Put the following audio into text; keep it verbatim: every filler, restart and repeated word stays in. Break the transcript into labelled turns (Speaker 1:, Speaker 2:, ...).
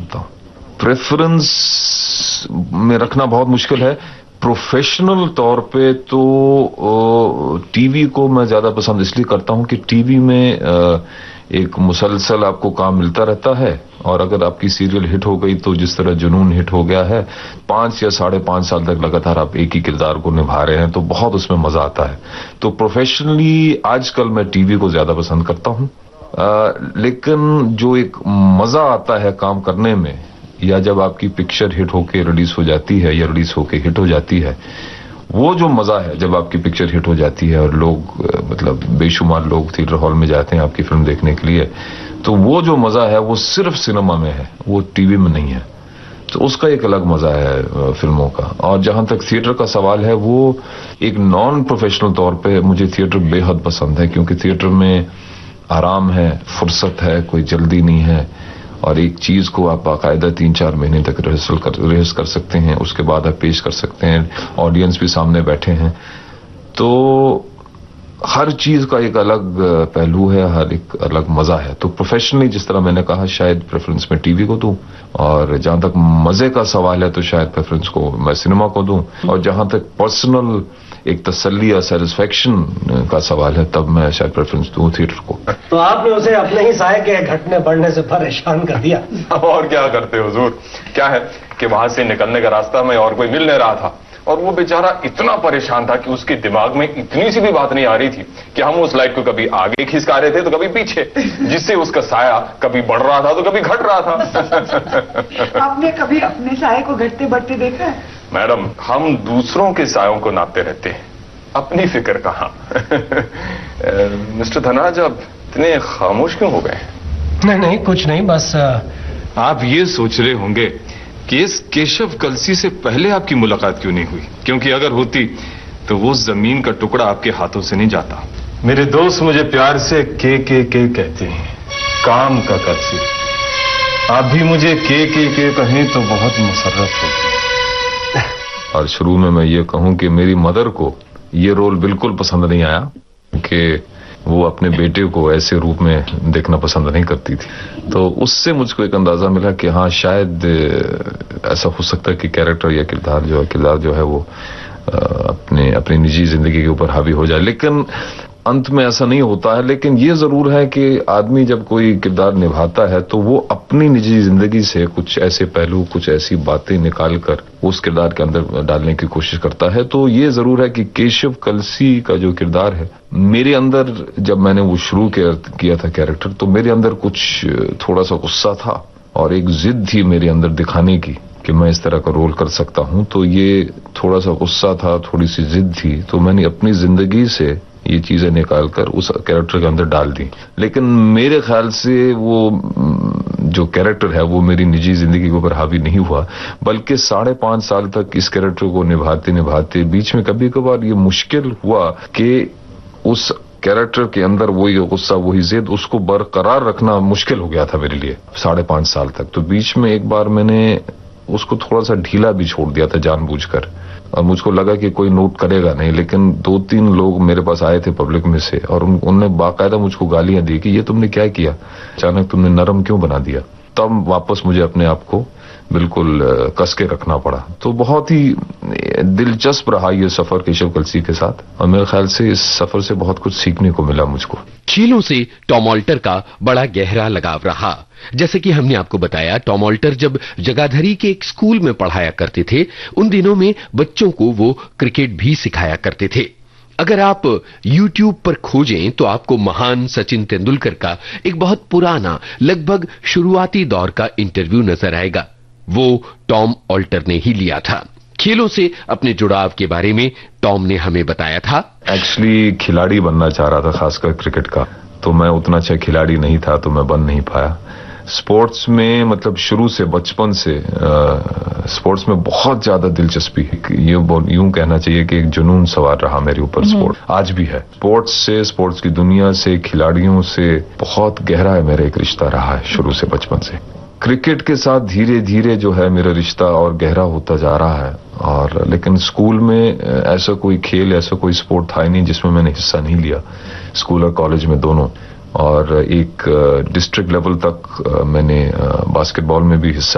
Speaker 1: करता हूँ। प्रेफरेंस में रखना बहुत मुश्किल है। प्रोफेशनल तौर पे तो टीवी को मैं ज्यादा पसंद इसलिए करता हूं कि टीवी में एक मुसलसल आपको काम मिलता रहता है, और अगर आपकी सीरियल हिट हो गई तो जिस तरह जुनून हिट हो गया है, पांच या साढ़े पांच साल तक लगातार आप एक ही किरदार को निभा रहे हैं, तो बहुत उसमें मजा आता है। तो प्रोफेशनली आजकल मैं टीवी को ज्यादा पसंद करता हूं, लेकिन जो एक मजा आता है काम करने में, या जब आपकी पिक्चर हिट होके रिलीज हो जाती है या रिलीज होके हिट हो जाती है, वो जो मजा है जब आपकी पिक्चर हिट हो जाती है और लोग मतलब बेशुमार लोग थिएटर हॉल में जाते हैं आपकी फिल्म देखने के लिए, तो वो जो मजा है वो सिर्फ सिनेमा में है, वो टीवी में नहीं है। तो उसका एक अलग मजा है फिल्मों का। और जहां तक थिएटर का सवाल है, वो एक नॉन प्रोफेशनल तौर पे मुझे थिएटर बेहद पसंद है, क्योंकि थिएटर में आराम है, फुर्सत है, कोई जल्दी नहीं है, और एक चीज को आप बाकायदा तीन चार महीने तक रिहर्सल कर रिहर्स कर सकते हैं, उसके बाद आप पेश कर सकते हैं, ऑडियंस भी सामने बैठे हैं। तो हर चीज का एक अलग पहलू है, हर एक अलग मजा है। तो प्रोफेशनली जिस तरह मैंने कहा, शायद प्रेफरेंस मैं टीवी को दूं, और जहां तक मजे का सवाल है तो शायद प्रेफरेंस को मैं सिनेमा को दूं, और जहां तक पर्सनल एक तसल्ली या सेटिस्फेक्शन का सवाल है, तब मैं शायद प्रेफरेंस दूं थिएटर को।
Speaker 2: तो आपने उसे अपने ही साये के घटने बढ़ने से परेशान कर दिया।
Speaker 3: और क्या करते हो हुजूर, क्या है कि वहां से निकलने का रास्ता में और कोई मिल नहीं रहा था, और वो बेचारा इतना परेशान था कि उसके दिमाग में इतनी सी भी बात नहीं आ रही थी कि हम उस लाइट को कभी आगे खिसका रहे थे तो कभी पीछे, जिससे उसका साया कभी बढ़ रहा था तो कभी घट रहा था। आपने कभी अपने साये को घटते बढ़ते देखा है? मैडम, हम दूसरों के सायों को नापते रहते हैं, अपनी फिक्र कहां। मिस्टर धनाज, आप इतने खामोश क्यों हो गए?
Speaker 2: नहीं नहीं, कुछ नहीं, बस
Speaker 3: आप ये सोच रहे होंगे कि इस केशव कलसी से पहले आपकी मुलाकात क्यों नहीं हुई, क्योंकि अगर होती तो वो जमीन का टुकड़ा आपके हाथों से नहीं जाता।
Speaker 4: मेरे दोस्त मुझे प्यार से के के के कहते हैं, काम का कलसी। आप भी मुझे के के के कहें तो बहुत मुसर्रफ होगी।
Speaker 1: और शुरू में मैं ये कहूं कि मेरी मदर को ये रोल बिल्कुल पसंद नहीं आया, कि वो अपने बेटे को ऐसे रूप में देखना पसंद नहीं करती थी। तो उससे मुझको एक अंदाजा मिला कि हाँ, शायद ऐसा हो सकता है कि कैरेक्टर या किरदार जो है किरदार जो है वो अपने अपनी निजी जिंदगी के ऊपर हावी हो जाए। लेकिन अंत में ऐसा नहीं होता है। लेकिन ये जरूर है कि आदमी जब कोई किरदार निभाता है तो वो अपनी निजी जिंदगी से कुछ ऐसे पहलू, कुछ ऐसी बातें निकाल कर उस किरदार के अंदर डालने की कोशिश करता है। तो ये जरूर है कि केशव कलसी का जो किरदार है, मेरे अंदर जब मैंने वो शुरू किया था कैरेक्टर, तो मेरे अंदर कुछ थोड़ा सा गुस्सा था और एक जिद थी मेरे अंदर दिखाने की कि मैं इस तरह का रोल कर सकता हूं। तो ये थोड़ा सा गुस्सा था, थोड़ी सी जिद थी, तो मैंने अपनी जिंदगी से ये चीजें निकालकर उस कैरेक्टर के अंदर डाल दी। लेकिन मेरे ख्याल से वो जो कैरेक्टर है वो मेरी निजी जिंदगी के ऊपर हावी नहीं हुआ, बल्कि साढ़े पांच साल तक इस कैरेक्टर को निभाते निभाते बीच में कभी कभार ये मुश्किल हुआ कि उस कैरेक्टर के अंदर वही गुस्सा, वही जिद, उसको बरकरार रखना मुश्किल हो गया था मेरे लिए साढ़े पांच साल तक। तो बीच में एक बार मैंने उसको थोड़ा सा ढीला भी छोड़ दिया था जानबूझकर, और मुझको लगा कि कोई नोट करेगा नहीं। लेकिन दो तीन लोग मेरे पास आए थे पब्लिक में से, और उन, उनने बाकायदा मुझको गालियां दी कि ये तुमने क्या किया, अचानक तुमने नरम क्यों बना दिया। तब वापस मुझे अपने आप को बिल्कुल कस के रखना पड़ा। तो बहुत ही दिलचस्प रहा ये सफर केशव कलसी के साथ, और मेरे ख्याल से इस सफर से बहुत कुछ सीखने को मिला मुझको।
Speaker 5: खेलों से टॉम ऑल्टर का बड़ा गहरा लगाव रहा। जैसे कि हमने आपको बताया, टॉम ऑल्टर जब जगाधरी के एक स्कूल में पढ़ाया करते थे, उन दिनों में बच्चों को वो क्रिकेट भी सिखाया करते थे। अगर आप YouTube पर खोजें तो आपको महान सचिन तेंदुलकर का एक बहुत पुराना, लगभग शुरुआती दौर का इंटरव्यू नजर आएगा। वो टॉम ऑल्टर ने ही लिया था। खेलों से अपने जुड़ाव के बारे में टॉम ने हमें बताया था।
Speaker 1: एक्चुअली खिलाड़ी बनना चाह रहा था, खासकर क्रिकेट का, तो मैं उतना अच्छा खिलाड़ी नहीं था, तो मैं बन नहीं पाया। स्पोर्ट्स में मतलब शुरू से, बचपन से आ, स्पोर्ट्स में बहुत ज्यादा दिलचस्पी, ये यूं कहना चाहिए कि एक जुनून सवार रहा मेरे ऊपर स्पोर्ट, आज भी है। स्पोर्ट्स से, स्पोर्ट्स की दुनिया से, खिलाड़ियों से बहुत गहरा है मेरा एक रिश्ता रहा है शुरू से, बचपन से। क्रिकेट के साथ धीरे धीरे जो है मेरा रिश्ता और गहरा होता जा रहा है। और लेकिन स्कूल में ऐसा कोई खेल, ऐसा कोई स्पोर्ट था ही नहीं जिसमें मैंने हिस्सा नहीं लिया, स्कूल और कॉलेज में दोनों। और एक डिस्ट्रिक्ट लेवल तक मैंने बास्केटबॉल में भी हिस्सा